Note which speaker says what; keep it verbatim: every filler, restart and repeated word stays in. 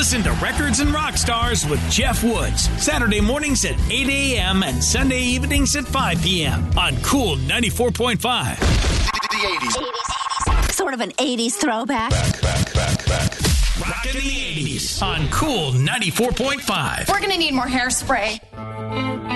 Speaker 1: Listen to Records and Rock Stars with Jeff Woods, Saturday mornings at eight a.m. and Sunday evenings at five p.m. on Cool ninety-four point five.
Speaker 2: The eighties.
Speaker 3: Sort of an eighties throwback.
Speaker 2: Back, back, back, back.
Speaker 1: Rockin' the eighties on Cool ninety-four point five.
Speaker 4: We're going to need more hairspray.